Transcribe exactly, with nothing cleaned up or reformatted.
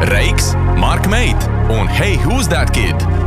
Reiks, Mark Mate un Hey, Who's That Kid?